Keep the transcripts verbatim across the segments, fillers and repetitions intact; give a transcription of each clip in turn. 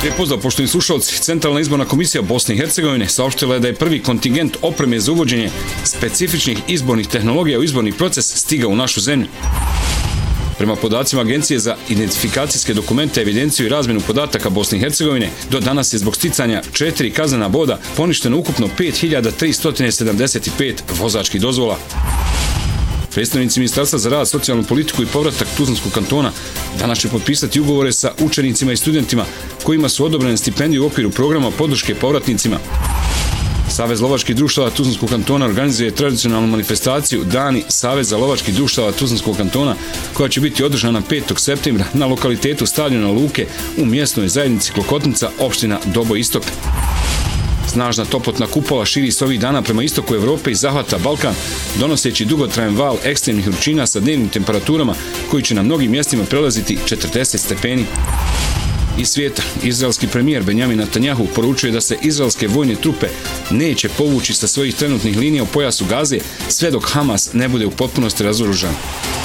Lijep pozdrav, poštovani slušalci. Centralna izborna komisija Bosne i Hercegovine saopštila je da je prvi kontingent opreme za uvođenje specifičnih izbornih tehnologija u izborni proces stigao u našu zemlju. Prema podacima Agencije za identifikacijske dokumente, evidenciju i razmjenu podataka Bosne i Hercegovine, do danas je zbog sticanja četiri kaznena boda poništeno ukupno pet hiljada tristo sedamdeset pet vozačkih dozvola. Predstavnici Ministarstva za rad, socijalnu politiku i povratak Tuzlanskog kantona danas će potpisati ugovore sa učenicima i studentima kojima su odobrene stipendije u okviru programa podrške povratnicima. Savez lovačkih društava Tuzlanskog kantona organizuje tradicionalnu manifestaciju Dani Saveza lovačkih društava Tuzlanskog kantona, koja će biti održana petog septembra na lokalitetu stadiona Luke u mjesnoj zajednici Klokotnica, opština Doboj Istok. Snažna toplotna kupola širi se ovih dana prema istoku Evrope i zahvata Balkan, donoseći dugotrajan val ekstremnih vrućina sa dnevnim temperaturama koji će na mnogim mjestima prelaziti četrdeset stepeni. Iz svijeta, izraelski premijer Benjamin Netanjahu poručuje da se izraelske vojne trupe neće povući sa svojih trenutnih linija u pojasu Gaze sve dok Hamas ne bude u potpunosti razoružan.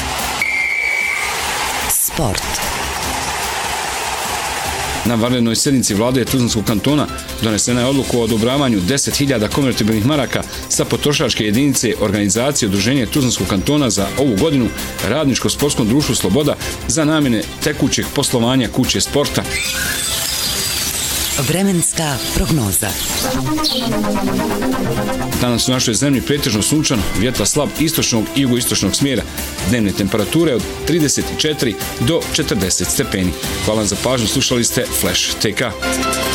Sport. Na vanrednoj sjednici vlade Tuzlanskog kantona donesena je odluka o odobravanju deset hiljada konvertibilnih maraka sa potrošačke jedinice organizacije Udruženja Tuzlanskog kantona za ovu godinu Radničko sportskom društvu Sloboda za namjene tekućeg poslovanja kuće sporta. Vremenska prognoza. Danas u našoj zemlji pretežno sunčano, vjetar slab istočnog i jugoistočnog smjera, dnevne temperature od trideset četiri do četrdeset stepeni. Hvala za pažnju, slušali ste Flash T K.